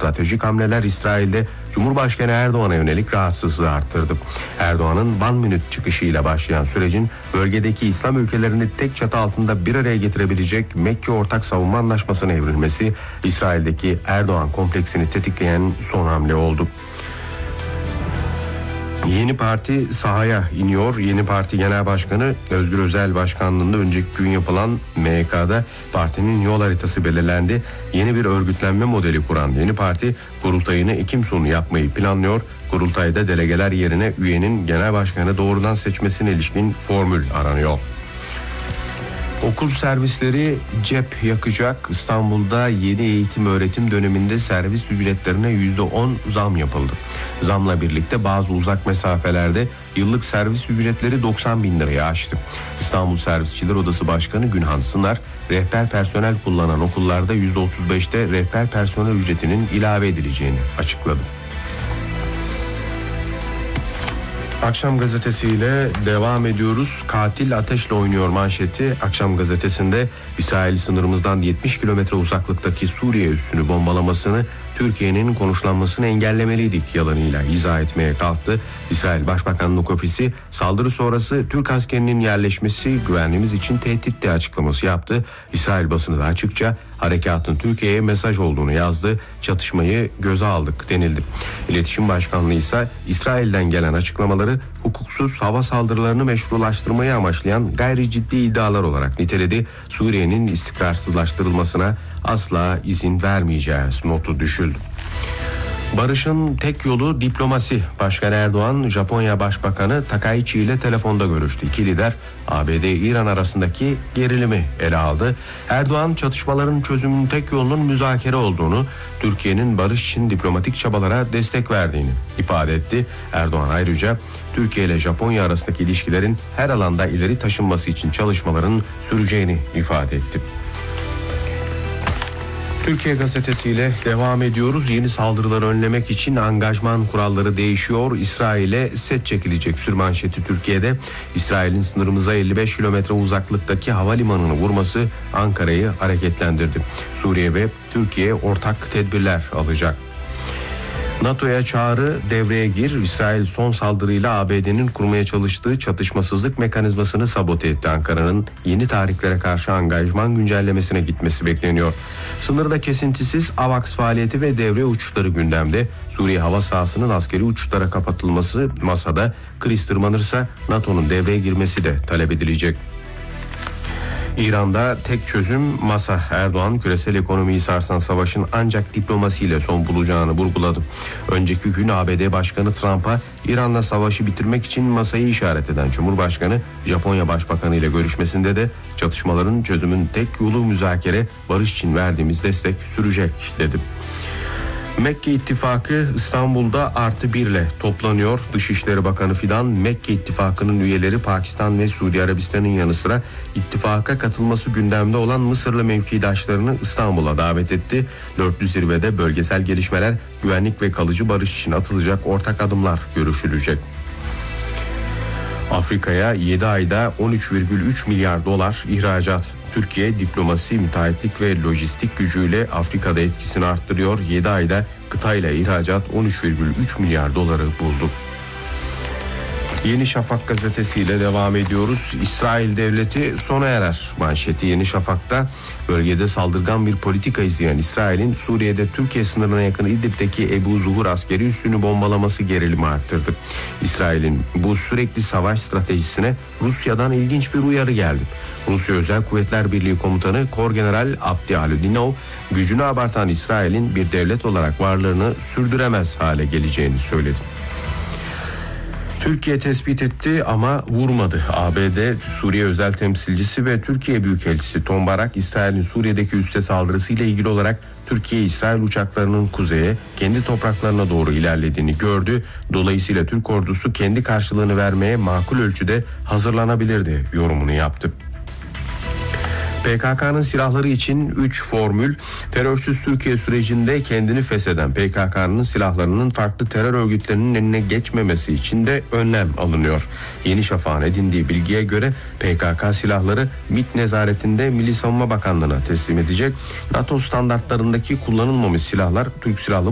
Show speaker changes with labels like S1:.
S1: stratejik hamleler İsrail'de Cumhurbaşkanı Erdoğan'a yönelik rahatsızlığı arttırdı. Erdoğan'ın One Minute çıkışıyla başlayan sürecin bölgedeki İslam ülkelerini tek çatı altında bir araya getirebilecek Mekke Ortak Savunma Anlaşması'na evrilmesi İsrail'deki Erdoğan kompleksini tetikleyen son hamle oldu. Yeni Parti sahaya iniyor. Yeni Parti Genel Başkanı Özgür Özel başkanlığında önceki gün yapılan MYK'da partinin yol haritası belirlendi. Yeni bir örgütlenme modeli kuran Yeni Parti kurultayını Ekim sonu yapmayı planlıyor. Kurultayda delegeler yerine üyenin genel başkanı doğrudan seçmesine ilişkin formül aranıyor. Okul servisleri cep yakacak. İstanbul'da yeni eğitim öğretim döneminde servis ücretlerine %10 zam yapıldı. Zamla birlikte bazı uzak mesafelerde yıllık servis ücretleri 90 bin liraya aştı. İstanbul Servisçiler Odası Başkanı Günhan Sınar, rehber personel kullanan okullarda %35'te rehber personel ücretinin ilave edileceğini açıkladı. Akşam gazetesiyle devam ediyoruz. Katil ateşle oynuyor manşeti. Akşam gazetesinde İsrail sınırımızdan 70 kilometre uzaklıktaki Suriye üssünü bombalamasını Türkiye'nin konuşlanmasını engellemeliydik yalanıyla izah etmeye kalktı. İsrail Başbakanlık Ofisi saldırı sonrası Türk askerinin yerleşmesi güvenliğimiz için tehditti açıklaması yaptı. İsrail basını da açıkça harekatın Türkiye'ye mesaj olduğunu yazdı. Çatışmayı göze aldık denildi. İletişim Başkanlığı ise İsrail'den gelen açıklamaları hukuksuz hava saldırılarını meşrulaştırmayı amaçlayan gayri ciddi iddialar olarak niteledi. Suriye'nin istikrarsızlaştırılmasına asla izin vermeyeceğiz notu düşüldü. Barışın tek yolu diplomasi. Başkan Erdoğan, Japonya Başbakanı Takaichi ile telefonda görüştü. İki lider ABD-İran arasındaki gerilimi ele aldı. Erdoğan, çatışmaların çözümünün tek yolunun müzakere olduğunu, Türkiye'nin barış için diplomatik çabalara destek verdiğini ifade etti. Erdoğan ayrıca Türkiye ile Japonya arasındaki ilişkilerin her alanda ileri taşınması için çalışmaların süreceğini ifade etti. Türkiye gazetesiyle devam ediyoruz. Yeni saldırıları önlemek için angajman kuralları değişiyor. İsrail'e set çekilecek sürmanşeti Türkiye'de. İsrail'in sınırımıza 55 kilometre uzaklıktaki havalimanını vurması Ankara'yı hareketlendirdi. Suriye ve Türkiye ortak tedbirler alacak. NATO'ya çağrı devreye gir. İsrail son saldırıyla ABD'nin kurmaya çalıştığı çatışmasızlık mekanizmasını sabote etti. Ankara'nın yeni tarihlere karşı angajman güncellemesine gitmesi bekleniyor. Sınırda kesintisiz AVAX faaliyeti ve devre uçuşları gündemde. Suriye hava sahasının askeri uçuşlara kapatılması masada. Kriz tırmanırsa NATO'nun devreye girmesi de talep edilecek. İran'da tek çözüm masa. Erdoğan küresel ekonomiyi sarsan savaşın ancak diplomasiyle son bulacağını vurguladı. Önceki gün ABD Başkanı Trump'a İran'la savaşı bitirmek için masayı işaret eden Cumhurbaşkanı Japonya Başbakanı ile görüşmesinde de çatışmaların çözümün tek yolu müzakere, barış için verdiğimiz destek sürecek dedi. Mekke İttifakı İstanbul'da +1 ile toplanıyor. Dışişleri Bakanı Fidan, Mekke İttifakı'nın üyeleri Pakistan ve Suudi Arabistan'ın yanı sıra ittifaka katılması gündemde olan Mısırlı mevkidaşlarını İstanbul'a davet etti. Dörtlü zirvede bölgesel gelişmeler, güvenlik ve kalıcı barış için atılacak ortak adımlar görüşülecek. Afrika'ya 7 ayda 13,3 milyar dolar ihracat. Türkiye diplomasi, müteahhitlik ve lojistik gücüyle Afrika'da etkisini arttırıyor. 7 ayda kıtayla ihracat 13,3 milyar doları buldu. Yeni Şafak gazetesiyle devam ediyoruz. İsrail devleti sona erer manşeti Yeni Şafak'ta. Bölgede saldırgan bir politika izleyen İsrail'in Suriye'de Türkiye sınırına yakın İdlib'deki Ebu Zuhur askeri üssünü bombalaması gerilimi arttırdı. İsrail'in bu sürekli savaş stratejisine Rusya'dan ilginç bir uyarı geldi. Rusya Özel Kuvvetler Birliği Komutanı Korgeneral Abdi Aludinov, gücünü abartan İsrail'in bir devlet olarak varlığını sürdüremez hale geleceğini söyledi. Türkiye tespit etti ama vurmadı. ABD Suriye özel temsilcisi ve Türkiye Büyükelçisi Tom Barak, İsrail'in Suriye'deki üsse saldırısıyla ilgili olarak Türkiye-İsrail uçaklarının kuzeye, kendi topraklarına doğru ilerlediğini gördü. Dolayısıyla Türk ordusu kendi karşılığını vermeye makul ölçüde hazırlanabilirdi yorumunu yaptı. PKK'nın silahları için 3 formül. Terörsüz Türkiye sürecinde kendini fesheden PKK'nın silahlarının farklı terör örgütlerinin eline geçmemesi için de önlem alınıyor. Yeni Şafak'ın edindiği bilgiye göre PKK silahları MİT nezaretinde Milli Savunma Bakanlığı'na teslim edecek. NATO standartlarındaki kullanılmamış silahlar Türk Silahlı